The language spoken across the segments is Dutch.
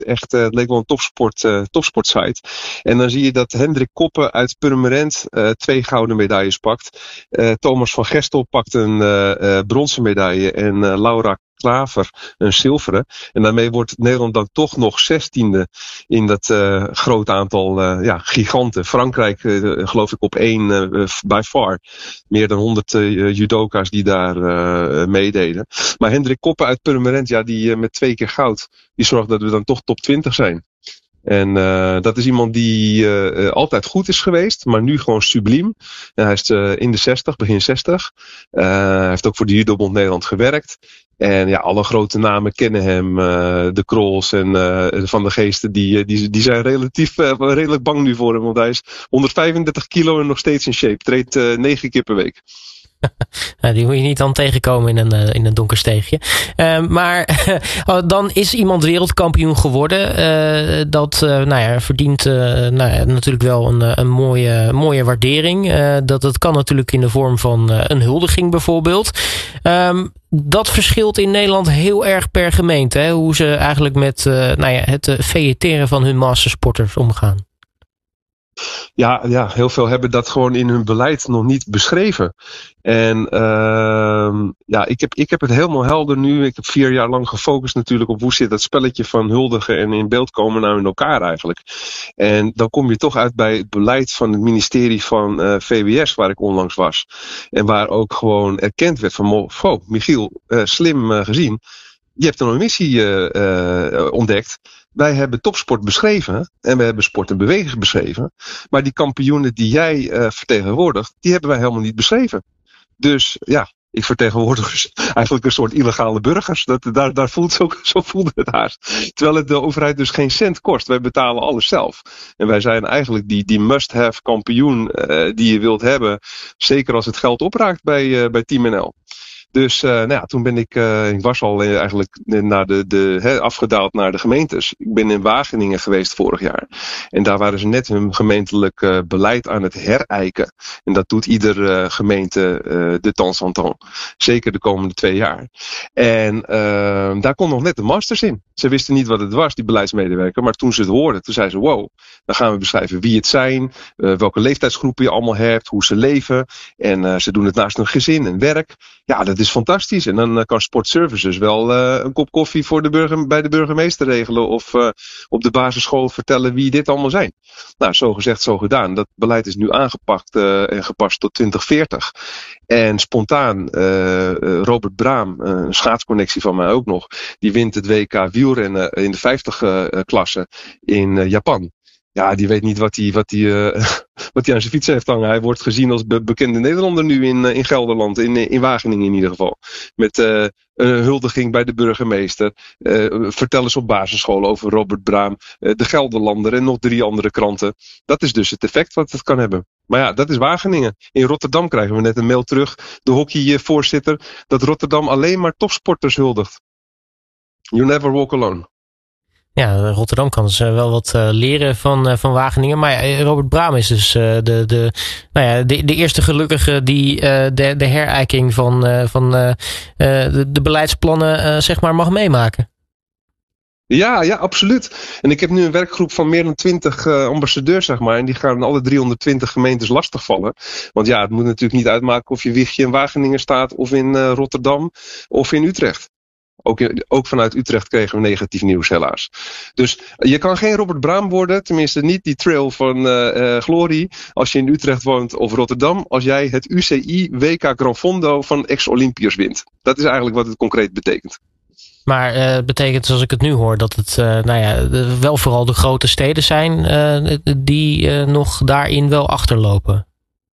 Echt, het leek wel een topsportsite. En dan zie je dat Hendrik Koppen uit Purmerend 2 gouden medailles pakt. Thomas van Gestel pakt een bronzen medaille. En Laura Klaver een zilveren. En daarmee wordt Nederland dan toch nog 16e in dat groot aantal giganten. Frankrijk geloof ik op 1 by far. Meer dan 100 judoka's die daar meededen. Maar Hendrik Koppen uit Purmerend, die met 2 keer goud, die zorgt dat we dan toch top 20 zijn. En dat is iemand die altijd goed is geweest, maar nu gewoon subliem. En hij is in de 60, begin 60. Hij heeft ook voor de Judobond Nederland gewerkt. En alle grote namen kennen hem. De Krols en Van de Geesten, die zijn redelijk bang nu voor hem. Want hij is 135 kilo en nog steeds in shape. Treedt 9 keer per week. Die moet je niet dan tegenkomen in een donker steegje. Maar dan is iemand wereldkampioen geworden. Dat verdient natuurlijk wel een mooie waardering. Dat kan natuurlijk in de vorm van een huldiging bijvoorbeeld. Dat verschilt in Nederland heel erg per gemeente. Hè? Hoe ze eigenlijk met het feëteren van hun mastersporters omgaan. Ja, heel veel hebben dat gewoon in hun beleid nog niet beschreven. En ik heb het helemaal helder nu. Ik heb 4 jaar lang gefocust natuurlijk op hoe zit dat spelletje van huldigen en in beeld komen nou in elkaar eigenlijk. En dan kom je toch uit bij het beleid van het ministerie van VWS waar ik onlangs was. En waar ook gewoon erkend werd van, Michiel, slim gezien. Je hebt een missie ontdekt. Wij hebben topsport beschreven en we hebben sport en beweging beschreven. Maar die kampioenen die jij vertegenwoordigt, die hebben wij helemaal niet beschreven. Dus ik vertegenwoordig eigenlijk een soort illegale burgers. Daar zo voelde het haast. Terwijl het de overheid dus geen cent kost. Wij betalen alles zelf. En wij zijn eigenlijk die must-have kampioen die je wilt hebben. Zeker als het geld opraakt bij Team NL. Dus toen ben ik was al eigenlijk naar afgedaald naar de gemeentes. Ik ben in Wageningen geweest vorig jaar. En daar waren ze net hun gemeentelijk beleid aan het herijken. En dat doet iedere gemeente de temps en temps. Zeker de komende 2 jaar. En daar kon nog net de masters in. Ze wisten niet wat het was, die beleidsmedewerker. Maar toen ze het hoorden, toen zeiden ze, wow, dan gaan we beschrijven wie het zijn. Welke leeftijdsgroepen je allemaal hebt. Hoe ze leven. En ze doen het naast hun gezin en werk. Ja, dat is fantastisch. En dan kan Sport Services wel een kop koffie bij de burgemeester regelen. Of op de basisschool vertellen wie dit allemaal zijn. Nou, zo gezegd, zo gedaan. Dat beleid is nu aangepakt en gepast tot 2040. En spontaan, Robert Braam, een schaatsconnectie van mij ook nog. Die wint het WK wielrennen in de 50 klasse in Japan. Ja, die weet niet wat hij aan zijn fiets heeft hangen. Hij wordt gezien als bekende Nederlander nu in Gelderland, in Wageningen in ieder geval. Met een huldiging bij de burgemeester. Vertel eens op basisscholen over Robert Braam, de Gelderlander en nog 3 andere kranten. Dat is dus het effect wat het kan hebben. Maar ja, dat is Wageningen. In Rotterdam krijgen we net een mail terug, de hockeyvoorzitter, dat Rotterdam alleen maar topsporters huldigt. You never walk alone. Ja, Rotterdam kan dus wel wat leren van Wageningen. Maar Robert Braam is dus de eerste gelukkige die de herijking van de beleidsplannen zeg maar mag meemaken. Ja, absoluut. En ik heb nu een werkgroep van meer dan 20 ambassadeurs, zeg maar. En die gaan alle 320 gemeentes lastigvallen. Want ja, het moet natuurlijk niet uitmaken of je wiegje in Wageningen staat of in Rotterdam of in Utrecht. Ook vanuit Utrecht kregen we negatief nieuws helaas. Dus je kan geen Robert Braam worden, tenminste niet die trail van glorie, als je in Utrecht woont of Rotterdam, als jij het UCI WK Gran Fondo van ex-Olympiërs wint. Dat is eigenlijk wat het concreet betekent. Maar het betekent, zoals ik het nu hoor, dat het wel vooral de grote steden zijn die nog daarin wel achterlopen.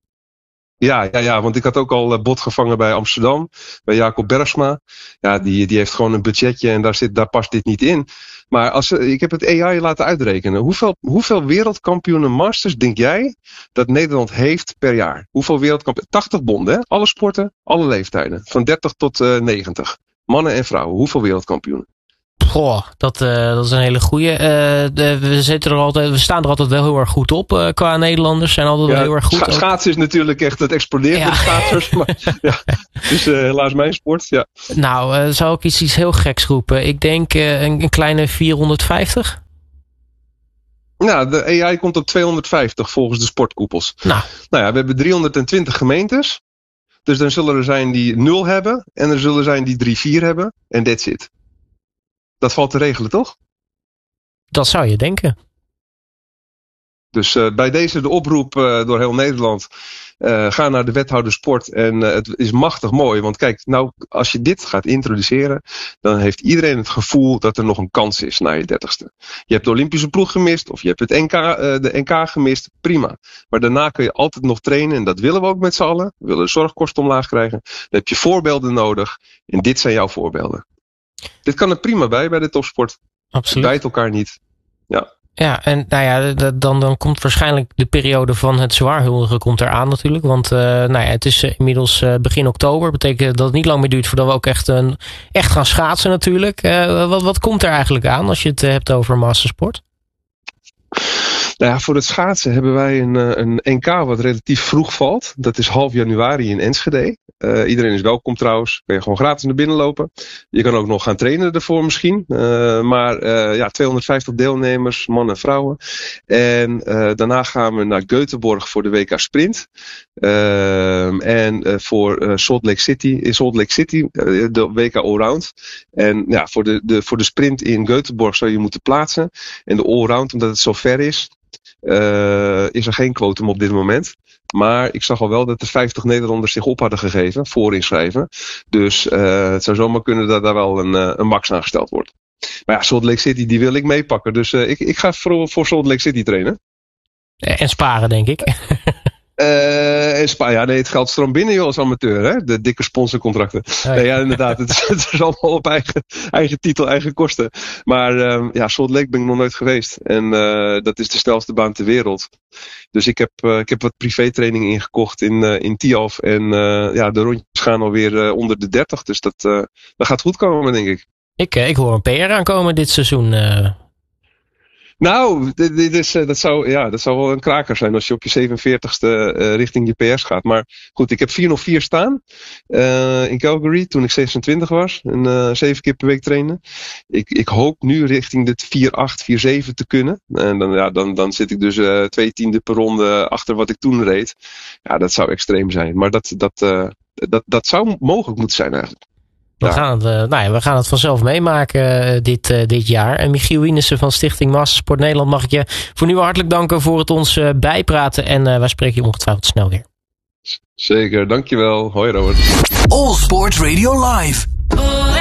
Ja, want ik had ook al bot gevangen bij Amsterdam, bij Jacob Bergsma. Ja, die heeft gewoon een budgetje en daar past dit niet in. Maar ik heb het AI laten uitrekenen. Hoeveel wereldkampioenen masters denk jij dat Nederland heeft per jaar? Hoeveel wereldkampioenen? 80 bonden, hè? Alle sporten, alle leeftijden. Van 30 tot 90. Mannen en vrouwen. Hoeveel wereldkampioenen? Dat is een hele goeie. We staan er altijd wel heel erg goed op qua Nederlanders. Zijn altijd wel heel erg goed. Schaatsen is natuurlijk echt, het explodeert met schaatsers. Maar, dus helaas mijn sport. Ja. Nou, zou ik iets heel geks roepen? Ik denk een kleine 450. Nou, de AI komt op 250 volgens de sportkoepels. Nou ja, we hebben 320 gemeentes. Dus dan zullen er zijn die 0 hebben. En er zullen zijn die 3, 4 hebben. En that's it. Dat valt te regelen, toch? Dat zou je denken. Dus bij deze de oproep door heel Nederland. Ga naar de wethouder sport. En het is machtig mooi. Want kijk, nou, als je dit gaat introduceren. Dan heeft iedereen het gevoel dat er nog een kans is na je 30ste. Je hebt de Olympische ploeg gemist. Of je hebt de NK gemist. Prima. Maar daarna kun je altijd nog trainen. En dat willen we ook met z'n allen. We willen de zorgkosten omlaag krijgen. Dan heb je voorbeelden nodig. En dit zijn jouw voorbeelden. Dit kan er prima bij de topsport. Absoluut. Bijt elkaar niet. Ja. Ja, en nou ja, dan komt waarschijnlijk de periode van het zwaarhuldigen komt eraan natuurlijk. Want het is inmiddels begin oktober. Betekent dat het niet lang meer duurt voordat we ook echt gaan schaatsen natuurlijk. Wat komt er eigenlijk aan als je het hebt over mastersport? Nou ja, voor het schaatsen hebben wij een NK wat relatief vroeg valt. Dat is half januari in Enschede. Iedereen is welkom trouwens. Kun je gewoon gratis naar binnen lopen. Je kan ook nog gaan trainen ervoor misschien. Maar 250 deelnemers, mannen en vrouwen. En daarna gaan we naar Göteborg voor de WK Sprint. En voor Salt Lake City, de WK Allround. En ja, voor de sprint in Göteborg zou je moeten plaatsen. En de Allround, omdat het zo ver is er geen quotum op dit moment. Maar ik zag al wel dat er 50 Nederlanders zich op hadden gegeven, voor inschrijven. Dus het zou zomaar kunnen dat daar wel een max aangesteld wordt. Maar ja, Salt Lake City, die wil ik meepakken. Dus ik ga voor Salt Lake City trainen. En sparen, denk ik. Het geld stroomt binnen joh, als amateur, hè? De dikke sponsorcontracten. Nee, ja, inderdaad. Het is allemaal op eigen titel, eigen kosten. Maar Salt Lake ben ik nog nooit geweest. En dat is de snelste baan ter wereld. Dus ik heb wat privétraining ingekocht in Tialf. En de rondjes gaan alweer onder de 30. Dus dat gaat goed komen, denk ik. Ik hoor een PR aankomen dit seizoen. Nou, dat zou wel een kraker zijn als je op je 47ste richting je PS gaat. Maar goed, ik heb 404 staan in Calgary toen ik 26 was. En 7 keer per week trainen. Ik hoop nu richting de 4.8, 4.7 te kunnen. En dan zit ik dus 2 tiende per ronde achter wat ik toen reed. Ja, dat zou extreem zijn. Maar dat zou mogelijk moeten zijn eigenlijk. We gaan het vanzelf meemaken dit jaar. En Michiel Wienissen van Stichting Mastersport Nederland, mag ik je voor nu hartelijk danken voor het ons bijpraten. En wij spreken je ongetwijfeld snel weer. Zeker, dankjewel. Hoi Robert. All Sport Radio Live.